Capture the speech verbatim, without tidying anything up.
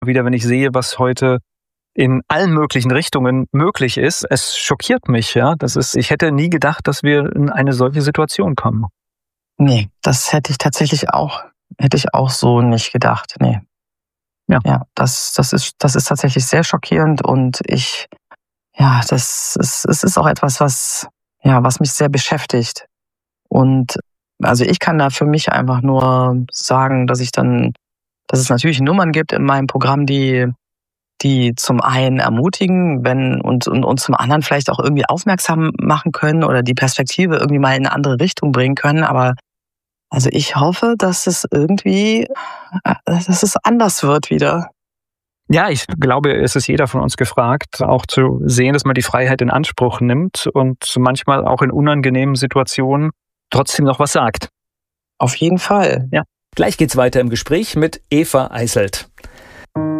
Wieder, wenn ich sehe, was heute in allen möglichen Richtungen möglich ist, es schockiert mich, ja. Das ist, ich hätte nie gedacht, dass wir in eine solche Situation kommen. Nee, das hätte ich tatsächlich auch, hätte ich auch so nicht gedacht. Nee. Ja. Ja, das, das ist, das ist tatsächlich sehr schockierend und ich, ja, das ist, es ist auch etwas, was, ja, was mich sehr beschäftigt. Und also ich kann da für mich einfach nur sagen, dass ich dann, dass es natürlich Nummern gibt in meinem Programm, die, die zum einen ermutigen, wenn und, und, und zum anderen vielleicht auch irgendwie aufmerksam machen können oder die Perspektive irgendwie mal in eine andere Richtung bringen können. Aber also ich hoffe, dass es irgendwie, dass es anders wird wieder. Ja, ich glaube, es ist jeder von uns gefragt, auch zu sehen, dass man die Freiheit in Anspruch nimmt und manchmal auch in unangenehmen Situationen trotzdem noch was sagt. Auf jeden Fall. Ja. Gleich geht's weiter im Gespräch mit Eva Eiselt.